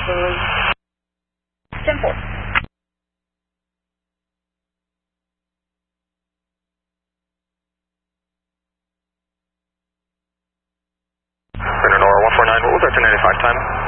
Simple. Nora 149, what was our 295 time?